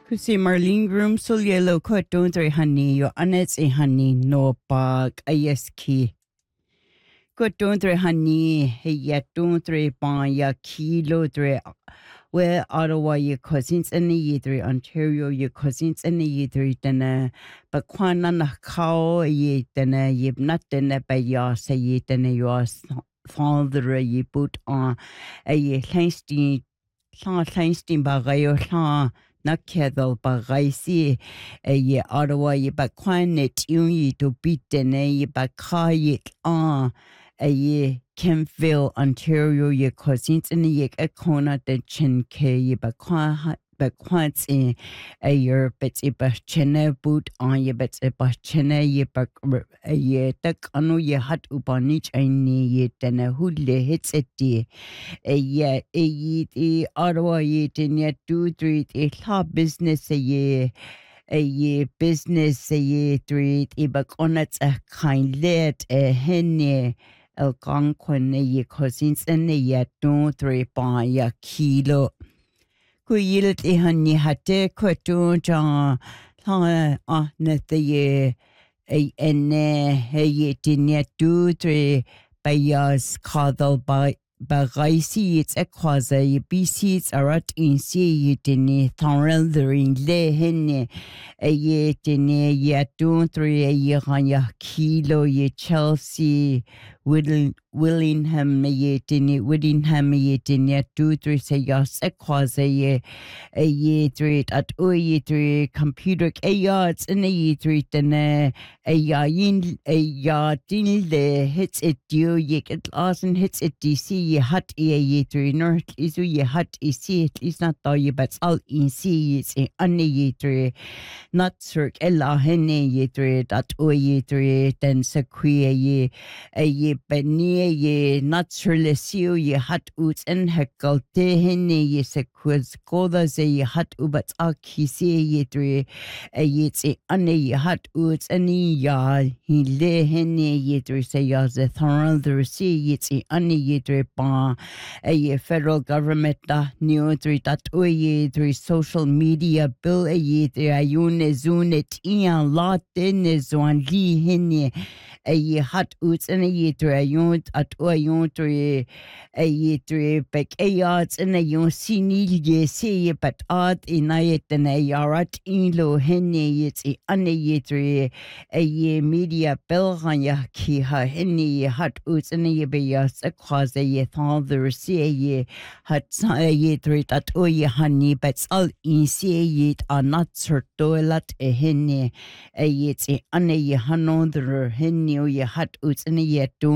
Kusi Marlene Groom sul yellow coat don't three honey your anets a honey no bug ayeski. Good don't three honey hey yet don't three ban ya kilo three where Ottawa your cousins and the three Ontario your cousins and the three dinner but kwana na cow ye dinner ye not dinner by ya say ye dinner your father ye put on a ye Kleinstein bagayo na kedal bagaisi ye Ottawa ye ba kwanet yungi to bitene ye ba kayit ye Kempville Ontario ye cousins in ye akona de chinke ye ba kwants in a year but a bachene boot on ye but a bachene ye bak ye tak anu ye hat upanich aini ye tena hule hits it ye the Ottawa ye tenya 2-3 a law business a ye business ye 3 e bak onats a kind let a henne el conquene ye cousins and ye 2-3 pa ya kilo Kuyilet ihani hate kwetu ja net ye ye tinya 2-3 bayas kadal bagaisi it's a kwaza ye BCs arat in see ye tini thorel during le henne ye tini ye 2-3 ye hanya kilo ye Chelsea Willingham ye tini 2-3 say yas a kwaza ye 3 at ye 3 computer yards in ye 3 tene ya tin le hits it you ye get asen hits it DC ye hat ye 3 north isu ye hat see it is not though ye but all in see it's ye 3 not circ ella henne ye 3 at ye 3 then sequia ye benie ye not surlesio ye hat uts and heckle te henne ye sequis goda ze ye hat ubats akisi ye 3 ye it's ye hat uts and ya he le henne ye 3 say ya the thorn the see it's ye 3 pa ye federal government new 3 that ye 3 social media bill ye 3 ayune zunet in lot in zon li henne ye hat uts and ye 3 ayun at ayun 3 ye 3 back yards and ayun sini ye see but art in it and yarat in lo henne it's ye 3 ye media bill ya ki ha henne ye hat uts and ye be ya cause ye father see ye hat ye 3 that ye honey but all in see ye are not certoilat henne ye it's ye hanon the henne ye hat uts and ye